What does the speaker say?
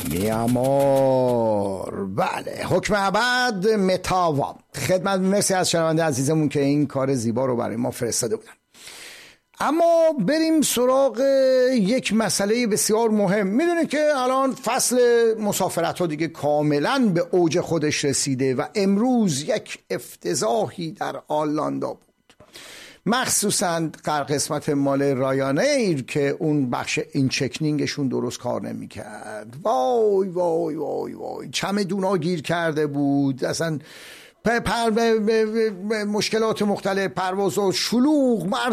میامور. بله، حکم ابد متاوا. خدمت، مرسی از شنونده عزیزمون که این کار زیبا رو برای ما فرستاده بودن. اما بریم سراغ یک مسئله بسیار مهم. میدونه که الان فصل مسافرت ها دیگه کاملا به اوج خودش رسیده و امروز یک افتضاحی در آلاندا بود، مخصوصا قسمت مال رایانیر که اون بخش این چکنینگشون درست کار نمی کرد. وای وای وای وای، چمدونا گیر کرده بود، اصلا مشکلات مختلف، پرواز و شلوغ،